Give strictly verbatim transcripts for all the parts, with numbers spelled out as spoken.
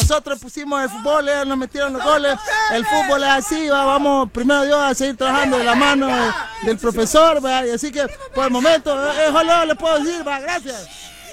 nosotros pusimos el fútbol, ellos nos metieron los goles. El fútbol es así, va, vamos primero Dios a seguir trabajando de la mano de, del profesor, va, y así que por el momento, eso lo le puedo decir, va, gracias.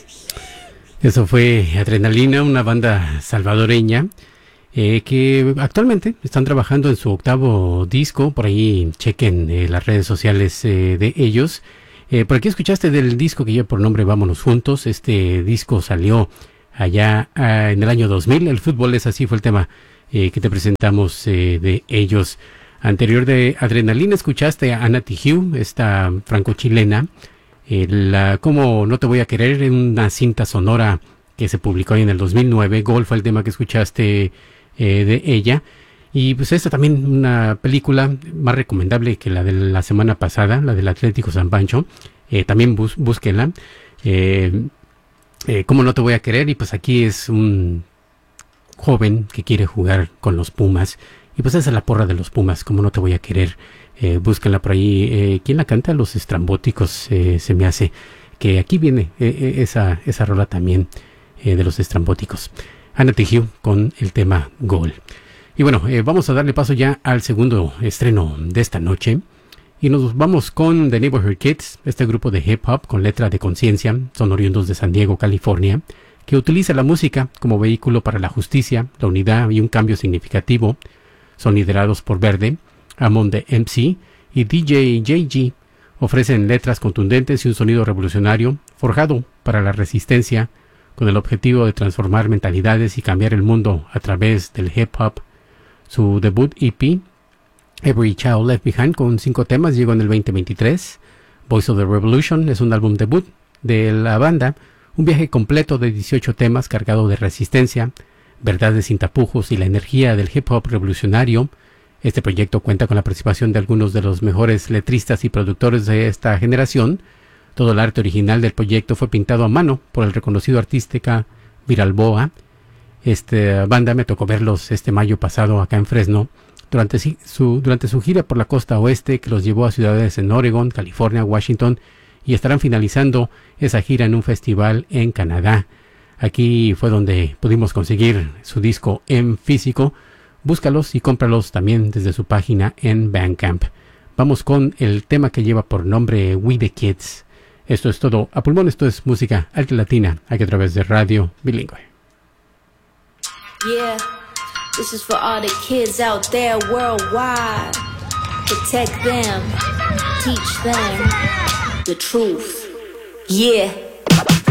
Eso fue Adrenalina, una banda salvadoreña eh, que actualmente están trabajando en su octavo disco. Por ahí chequen eh, las redes sociales eh, de ellos. Eh, por aquí escuchaste del disco que lleva por nombre Vámonos Juntos. Este disco salió allá uh, en el año dos mil. El fútbol es así, fue el tema eh, que te presentamos eh, de ellos. Anterior de Adrenalina escuchaste a Ana Tijoux, esta franco-chilena. Eh, la Cómo no te voy a querer, en una cinta sonora que se publicó ahí en el dos mil nueve. Gol fue el tema que escuchaste eh, de ella. Y pues esta también una película más recomendable que la de la semana pasada, la del Atlético San Pancho. Eh, también bus, búsquenla. Eh, eh, Cómo no te voy a querer. Y pues aquí es un joven que quiere jugar con los Pumas. Y pues esa es la porra de los Pumas, Cómo no te voy a querer. Eh, búsquenla por ahí. Eh, ¿Quién la canta? Los Estrambóticos, eh, se me hace. Que aquí viene eh, esa, esa rola también eh, de los Estrambóticos. Ana Tijoux con el tema Gol. Y bueno, eh, vamos a darle paso ya al segundo estreno de esta noche. Y nos vamos con The Neighborhood Kids, este grupo de hip hop con letra de conciencia. Son oriundos de San Diego, California, que utiliza la música como vehículo para la justicia, la unidad y un cambio significativo. Son liderados por Verde, Amon the M C y D J J G. Ofrecen letras contundentes y un sonido revolucionario, forjado para la resistencia, con el objetivo de transformar mentalidades y cambiar el mundo a través del hip hop. Su debut E P, Every Child Left Behind, con cinco temas, llegó en el veinte veintitrés. Voice of the Revolution es un álbum debut de la banda, un viaje completo de dieciocho temas cargado de resistencia, verdades sin tapujos y la energía del hip hop revolucionario. Este proyecto cuenta con la participación de algunos de los mejores letristas y productores de esta generación. Todo el arte original del proyecto fue pintado a mano por el reconocido artista Viralboa. Esta banda me tocó verlos este mayo pasado acá en Fresno durante su, durante su gira por la costa oeste, que los llevó a ciudades en Oregon, California, Washington, y estarán finalizando esa gira en un festival en Canadá. Aquí fue donde pudimos conseguir su disco en físico. Búscalos y cómpralos también desde su página en Bandcamp. Vamos con el tema que lleva por nombre We the Kids. Esto es todo a pulmón, esto es música alta latina, aquí a través de Radio Bilingüe. Yeah, this is for all the kids out there worldwide. Protect them, teach them the truth. Yeah.